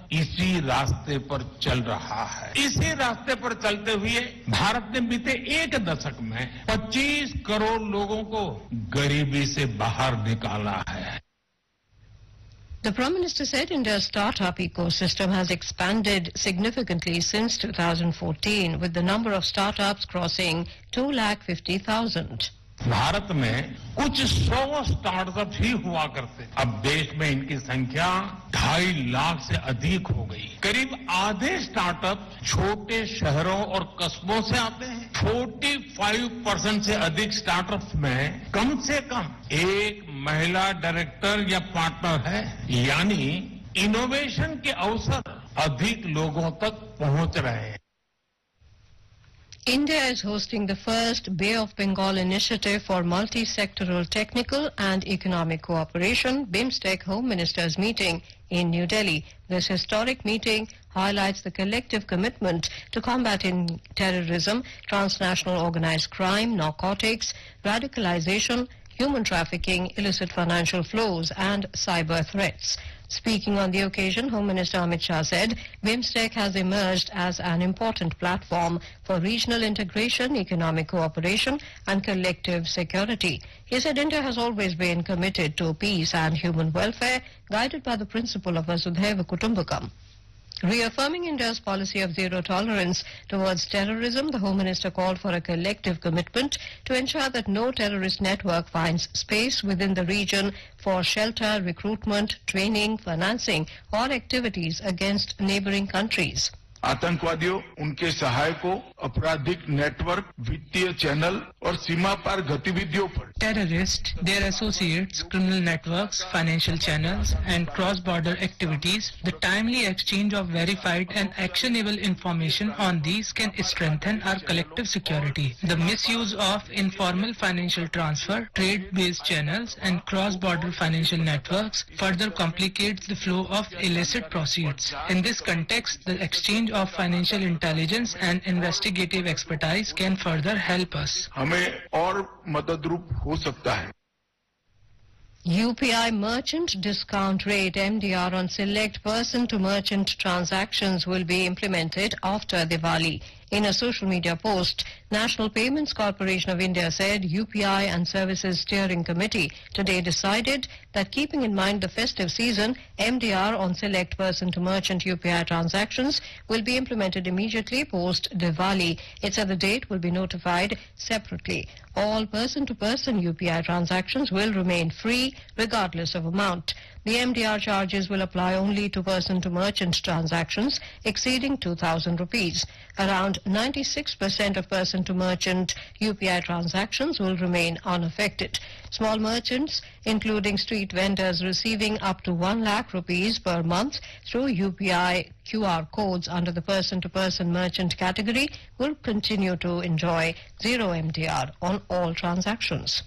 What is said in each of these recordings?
इसी रास्ते पर चल रहा है। इसी रास्ते पर चलते हुए भारत ने बीते एक दशक में 25 करोड़ लोगों को गरीबी से बाहर निकाला है। The Prime Minister said India's startup ecosystem has expanded significantly since 2014, with the number of startups crossing 250,000. Bharat में कुछ 100 स्टार्टअप ही हुआ करते, अब देश में इनकी संख्या 2.5 लाख से अधिक हो गई। करीब आधे स्टार्टअप छोटे शहरों और कस्बों से आते हैं। 45% से अधिक स्टार्टअप्स में कम से कम एक महिला डायरेक्टर या पार्टनर है, यानी इनोवेशन के अवसर अधिक लोगों तक पहुंच रहे हैं। India is hosting the first Bay of Bengal initiative for multi-sectoral technical and economic cooperation, BIMSTEC Home Ministers meeting in New Delhi. This historic meeting highlights the collective commitment to combating terrorism, transnational organized crime, narcotics, radicalization, human trafficking, illicit financial flows and cyber threats. Speaking on the occasion, Home Minister Amit Shah said BIMSTEC has emerged as an important platform for regional integration, economic cooperation and collective security. He said India has always been committed to peace and human welfare, guided by the principle of Vasudhaiva Kutumbakam. Reaffirming India's policy of zero tolerance towards terrorism, the Home Minister called for a collective commitment to ensure that no terrorist network finds space within the region for shelter, recruitment, training, financing or activities against neighboring countries. आतंकवादियों, उनके सहायकों, आपराधिक network, वित्तीय channel और सीमा पार गतिविधियों पर terrorists, their associates, criminal networks, financial channels and cross-border activities, the timely exchange of verified and actionable information on these can strengthen our collective security. The misuse of informal financial transfer, trade-based channels and cross-border financial networks further complicates the flow of illicit proceeds. In this context, the exchange of financial intelligence and investigative expertise can further help us. हमें और मददरूप हो सकता है। UPI merchant discount rate MDR on select person-to-merchant transactions will be implemented after Diwali. In a social media post, National Payments Corporation of India said UPI and Services Steering Committee today decided that keeping in mind the festive season, MDR on select person-to-merchant UPI transactions will be implemented immediately post-Diwali. It said the date will be notified separately. All person-to-person UPI transactions will remain free regardless of amount. The MDR charges will apply only to person-to-merchant transactions exceeding 2,000 rupees. Around 96% of person-to-merchant UPI transactions will remain unaffected. Small merchants, including street vendors receiving up to 1 lakh rupees per month through UPI QR codes under the person-to-person merchant category, will continue to enjoy zero MDR on all transactions.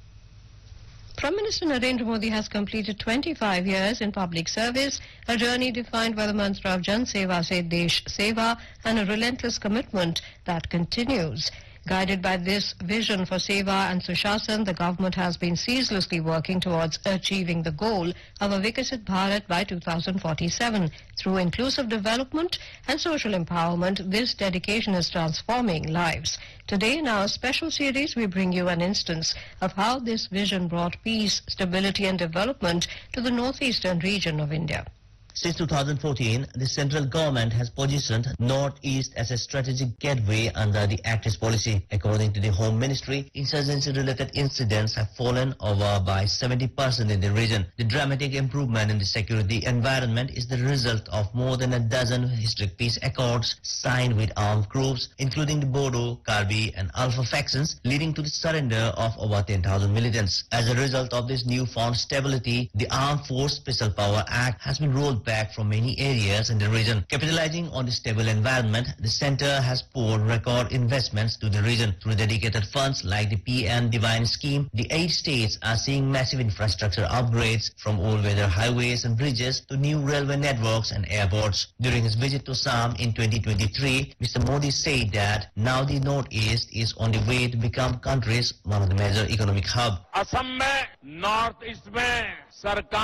Prime Minister Narendra Modi has completed 25 years in public service, a journey defined by the mantra of Jan Seva Se Desh Seva and a relentless commitment that continues. Guided by this vision for Seva and Sushasana, the government has been ceaselessly working towards achieving the goal of a Vikasit Bharat by 2047. Through inclusive development and social empowerment, this dedication is transforming lives. Today in our special series, we bring you an instance of how this vision brought peace, stability and development to the northeastern region of India. Since 2014, the central government has positioned Northeast as a strategic gateway under the Act-East policy. According to the Home Ministry, insurgency-related incidents have fallen over by 70% in the region. The dramatic improvement in the security environment is the result of more than a dozen historic peace accords signed with armed groups, including the Bodo, Karbi and Alpha factions, leading to the surrender of over 10,000 militants. As a result of this newfound stability, the Armed Force Special Power Act has been rolled back from many areas in the region. Capitalizing on the stable environment, the centre has poured record investments to the region. Through dedicated funds like the PM Divine scheme, the 8 states are seeing massive infrastructure upgrades from all-weather highways and bridges to new railway networks and airports. During his visit to Assam in 2023, Mr. Modi said that now the Northeast is on the way to become country's one of the major economic hub. Assam में north east में सरकार